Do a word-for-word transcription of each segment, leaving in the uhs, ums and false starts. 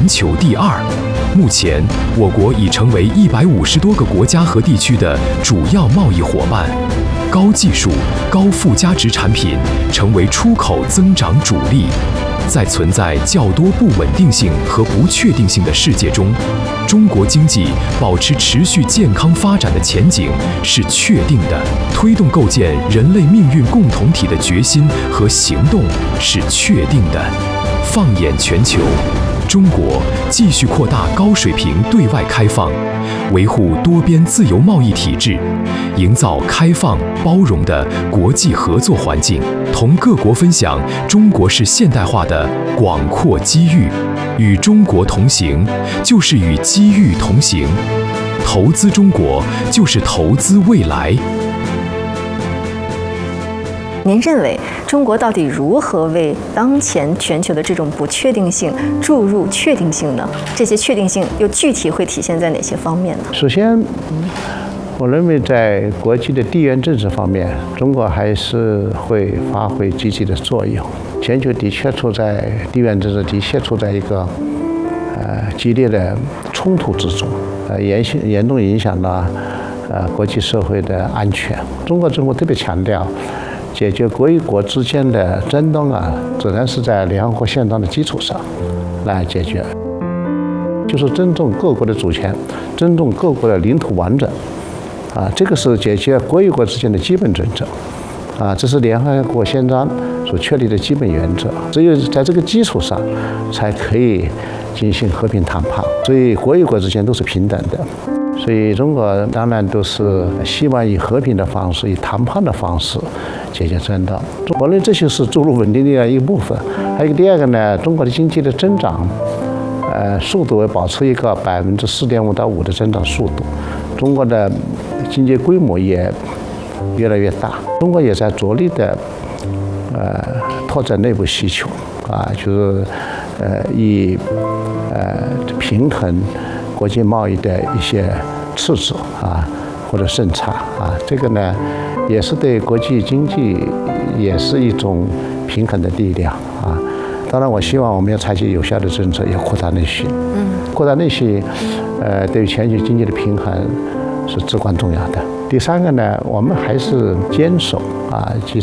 全球第二。目前，我国已成为一百五十多个国家和地区的主要贸易伙伴，高技术、高附加值产品成为出口增长主力。在存在较多不稳定性和不确定性的世界中，中国经济保持持续健康发展的前景是确定的，推动构建人类命运共同体的决心和行动是确定的。放眼全球，中国继续扩大高水平对外开放，维护多边自由贸易体制，营造开放包容的国际合作环境，同各国分享中国式现代化的广阔机遇。与中国同行，就是与机遇同行。投资中国，就是投资未来。 您认为中国到底如何为当前全球的这种不确定性注入确定性呢？这些确定性又具体会体现在哪些方面呢？ 首先，我认为在国际的地缘政治方面，中国还是会发挥积极的作用。全球的确处在地缘政治的确处在一个呃激烈的冲突之中，呃严严重影响了呃国际社会的安全。中国政府特别强调，解决国与国之间的争端啊，只能是在联合国宪章的基础上来解决，就是尊重各国的主权，尊重各国的领土完整，啊，这个是解决国与国之间的基本准则，啊，这是联合国宪章所确立的基本原则。只有在这个基础上，才可以进行和平谈判。所以国与国之间都是平等的。所以中国当然都是希望以和平的方式，以谈判的方式解决争端。我认为这就是注入稳定力的一部分。还有第二个呢，中国的经济的增长，呃，速度保持一个百分之四点五到五的增长速度。中国的经济规模也越来越大，中国也在着力的呃拓展内部需求啊，就是呃以呃平衡国际贸易的一些赤字啊，或者顺差啊，这个呢，也是对国际经济也是一种平衡的力量啊。当然，我希望我们要采取有效的政策，要扩大内需。嗯，扩大内需，呃，对于全球经济的平衡是至关重要的。第三个呢，我们还是坚守啊，就是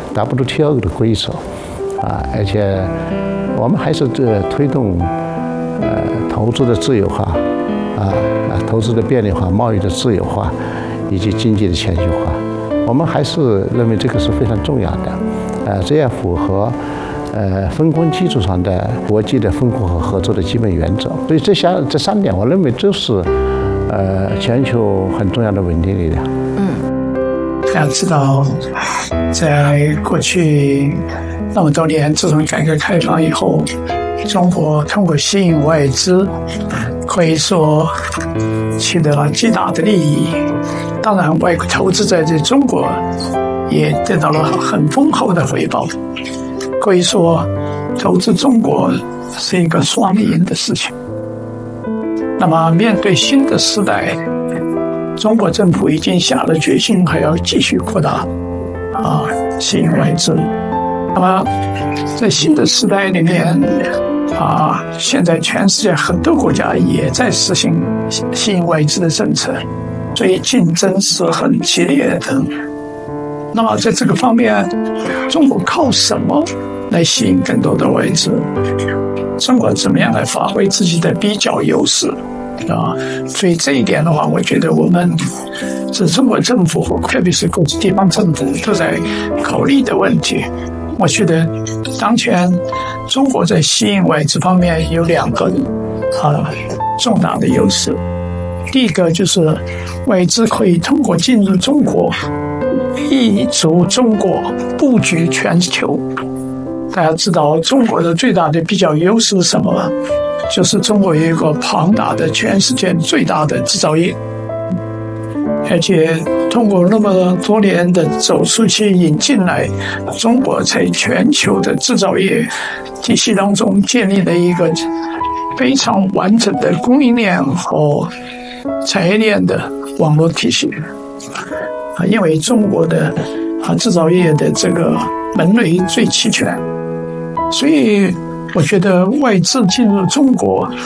W T O 的规则啊，而且我们还是这推动呃投资的自由化。啊啊，投资的便利化、贸易的自由化，以及经济的全球化，我们还是认为这个是非常重要的。呃，这样符合呃分工基础上的国际的分工和合作的基本原则。所以这下这三点，我认为这是呃全球很重要的稳定力量。 嗯，要知道，在过去那么多年，自从改革开放以后，中国通过吸引外资，可以说取得了巨大的利益。当然，外国投资者在中国也得到了很丰厚的回报。可以说，投资中国是一个双赢的事情。那么，面对新的时代，中国政府已经下了决心，还要继续扩大啊吸引外资。那么，在新的时代里面，啊，现在全世界很多国家也在实行吸引外资的政策，所以竞争是很激烈的。那么在这个方面，中国靠什么来吸引更多的外资？中国怎么样来发挥自己的比较优势？啊，所以这一点的话，我觉得我们是中国政府和特别是各地方政府都在考虑的问题。我觉得当前中国在吸引外资方面有两个啊重大的优势。第一个就是外资可以通过进入中国，立足中国，布局全球。大家知道中国的最大的比较优势是什么？就是中国有一个庞大的全世界最大的制造业，而且通过那么多年的走出去引进来，中国在全球的制造业体系当中建立了一个非常完整的供应链和产业链的网络体系。啊，因为中国的啊制造业的这个门类最齐全，所以我觉得外资进入中国